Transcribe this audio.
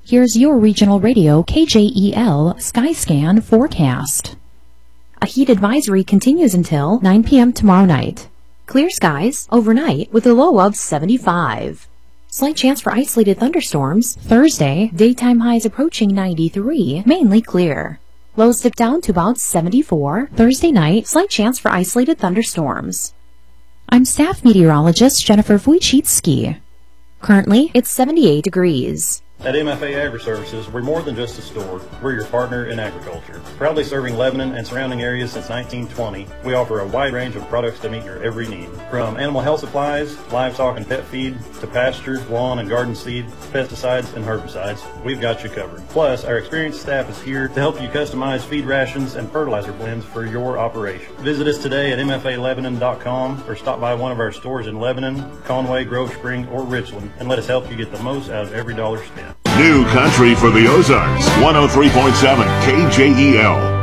Here's your regional radio KJEL Skyscan forecast. A heat advisory continues until 9 p.m. tomorrow night. Clear skies overnight with a low of 75. Slight chance for isolated thunderstorms Thursday, daytime highs approaching 93, mainly clear. Lows dip down to about 74. Thursday night, slight chance for isolated thunderstorms. I'm staff meteorologist Jennifer Wojcicki. Currently, it's 78 degrees. At MFA Agri-Services, we're more than just a store. We're your partner in agriculture. Proudly serving Lebanon and surrounding areas since 1920, we offer a wide range of products to meet your every need. From animal health supplies, livestock and pet feed, to pasture, lawn and garden seed, pesticides and herbicides, we've got you covered. Plus, our experienced staff is here to help you customize feed rations and fertilizer blends for your operation. Visit us today at mfalebanon.com or stop by one of our stores in Lebanon, Conway, Grove Spring, or Richland and let us help you get the most out of every dollar spent. New country for the Ozarks, 103.7 KJEL.